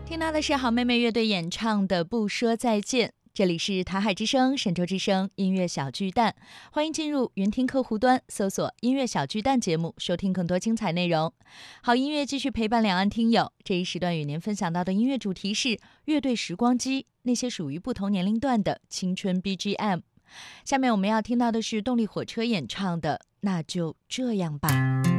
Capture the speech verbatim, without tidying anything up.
听到的是好妹妹乐队演唱的《不说再见》。这里是台海之声、神州之声音乐小巨蛋，欢迎进入云听客户端，搜索音乐小巨蛋节目，收听更多精彩内容。好音乐继续陪伴两岸听友，这一时段与您分享到的音乐主题是乐队时光机，那些属于不同年龄段的青春 B G M。下面我们要听到的是动力火车演唱的《那就这样吧》。